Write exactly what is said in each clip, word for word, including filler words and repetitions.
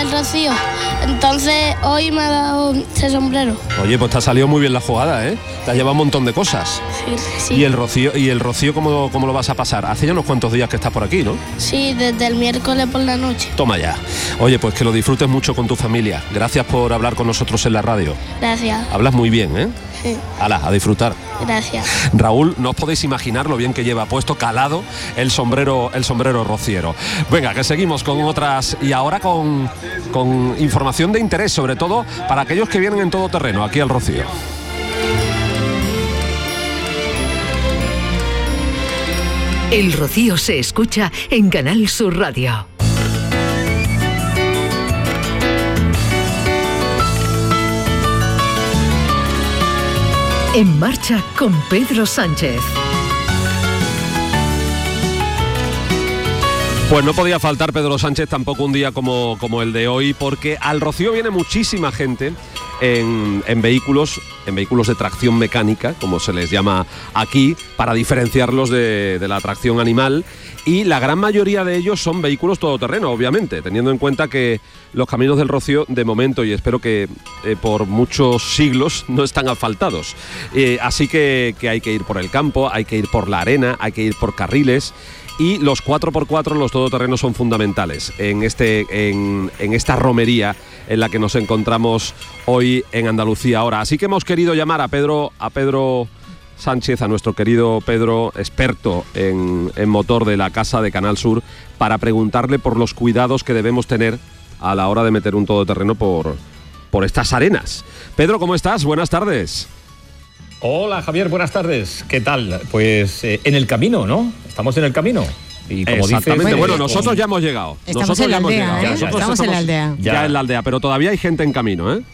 el Rocío. Entonces hoy me ha dado ese sombrero. Oye, pues te ha salido muy bien la jugada, ¿eh? Te ha llevado un montón de cosas. Sí, sí. ¿Y el Rocío, y el Rocío cómo, cómo lo vas a pasar? Hace ya unos cuantos días que estás por aquí, ¿no? Sí, desde el miércoles por la noche. Toma ya. Oye, pues que lo disfrutes mucho con tu familia. Gracias por hablar con nosotros en la radio. Gracias. Hablas muy bien, ¿eh? Sí. Hala, a disfrutar. Gracias. Raúl, no os podéis imaginar lo bien que lleva puesto, calado, el sombrero, el sombrero rociero. Venga, que seguimos con otras y ahora con, con información de interés, sobre todo para aquellos que vienen en todo terreno aquí al Rocío. El Rocío se escucha en Canal Sur Radio. En marcha con Pedro Sánchez. Pues no podía faltar Pedro Sánchez tampoco un día como, como el de hoy, porque al Rocío viene muchísima gente en, en vehículos, en vehículos de tracción mecánica, como se les llama aquí, para diferenciarlos de, de la tracción animal. Y la gran mayoría de ellos son vehículos todoterreno, obviamente, teniendo en cuenta que los caminos del Rocío, de momento, y espero que eh, por muchos siglos, no están asfaltados. Eh, así que, que hay que ir por el campo, hay que ir por la arena, hay que ir por carriles. Y los cuatro por cuatro, los todoterrenos, son fundamentales en, este, en, en esta romería en la que nos encontramos hoy en Andalucía ahora. Así que hemos querido llamar a Pedro, a Pedro Sánchez, a nuestro querido Pedro, experto en, en motor de la Casa de Canal Sur, para preguntarle por los cuidados que debemos tener a la hora de meter un todoterreno por, por estas arenas. Pedro, ¿cómo estás? Buenas tardes. Hola Javier, buenas tardes. ¿Qué tal? Pues eh, en el camino, ¿no? Estamos en el camino. Y como exactamente. dices, bueno, con... nosotros ya hemos llegado. Estamos nosotros en la ya hemos aldea, llegado. ¿eh? Ya, Estamos, estamos en la aldea. Ya. ya en la aldea, pero todavía hay gente en camino, ¿eh?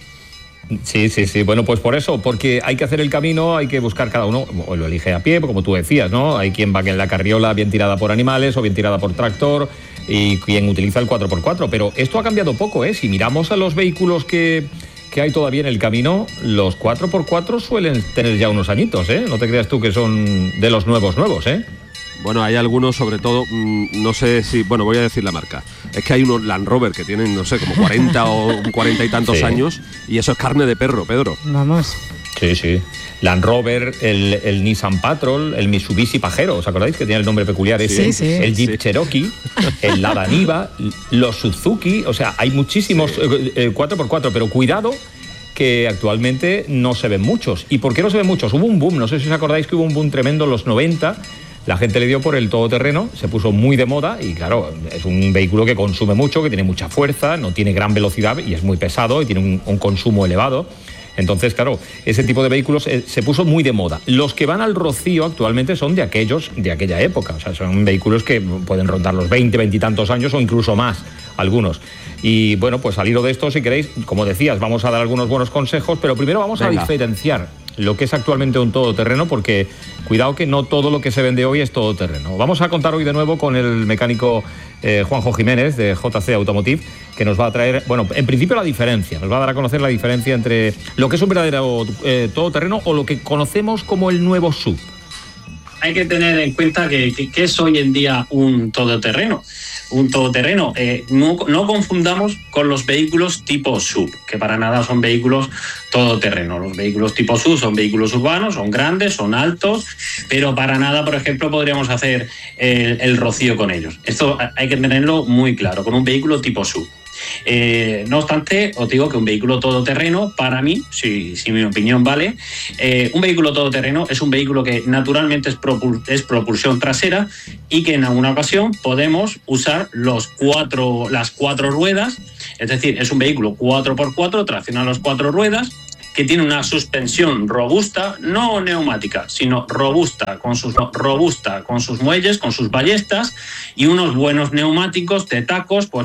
Sí, sí, sí. Bueno, pues por eso, porque hay que hacer el camino, hay que buscar cada uno, o lo elige a pie, como tú decías, ¿no? Hay quien va en la carriola bien tirada por animales o bien tirada por tractor, y quien utiliza el cuatro por cuatro. Pero esto ha cambiado poco, ¿eh? Si miramos a los vehículos que... que hay todavía en el camino, los cuatro por cuatro suelen tener ya unos añitos, ¿eh? No te creas tú que son de los nuevos nuevos, ¿eh? Bueno, hay algunos, sobre todo, mmm, no sé si... Bueno, voy a decir la marca. Es que hay unos Land Rover que tienen, no sé, como cuarenta o cuarenta y tantos sí. años, y eso es carne de perro, Pedro. Vamos. Sí, sí. Land Rover, el, el Nissan Patrol, el Mitsubishi Pajero, ¿os acordáis que tenía el nombre peculiar ese? Sí, sí. El Jeep sí. Cherokee, el Lada Niva, los Suzuki, o sea, hay muchísimos sí. eh, eh, cuatro por cuatro, pero cuidado que actualmente no se ven muchos. ¿Y por qué no se ven muchos? Hubo un boom, no sé si os acordáis que hubo un boom tremendo en los noventa, la gente le dio por el todoterreno, se puso muy de moda y claro, es un vehículo que consume mucho, que tiene mucha fuerza, no tiene gran velocidad y es muy pesado y tiene un, un consumo elevado. Entonces, claro, ese tipo de vehículos eh, se puso muy de moda. Los que van al Rocío actualmente son de aquellos de aquella época. O sea, son vehículos que pueden rondar los veinte, veinte y tantos años o incluso más, algunos. Y bueno, pues al hilo de esto, si queréis, como decías, vamos a dar algunos buenos consejos, pero primero vamos Venga. a diferenciar lo que es actualmente un todoterreno, porque cuidado que no todo lo que se vende hoy es todoterreno. Vamos a contar hoy de nuevo con el mecánico eh, Juanjo Jiménez de J C Automotive, que nos va a traer, bueno, en principio la diferencia, nos va a dar a conocer la diferencia entre lo que es un verdadero eh, todoterreno o lo que conocemos como el nuevo S U V. Hay que tener en cuenta que, que, que es hoy en día un todoterreno. Un todoterreno, eh, no, no confundamos con los vehículos tipo S U V, que para nada son vehículos todoterreno. Los vehículos tipo S U V son vehículos urbanos, son grandes, son altos, pero para nada, por ejemplo, podríamos hacer el, el Rocío con ellos. Esto hay que tenerlo muy claro, con un vehículo tipo S U V. Eh, no obstante, os digo que un vehículo todoterreno, para mí, si, si mi opinión vale, eh, un vehículo todoterreno es un vehículo que naturalmente es, propul- es propulsión trasera y que en alguna ocasión podemos usar los cuatro, las cuatro ruedas, es decir, es un vehículo cuatro por cuatro, tracciona las cuatro ruedas, que tiene una suspensión robusta, no neumática, sino robusta, con sus, robusta, con sus muelles, con sus ballestas y unos buenos neumáticos de tacos, pues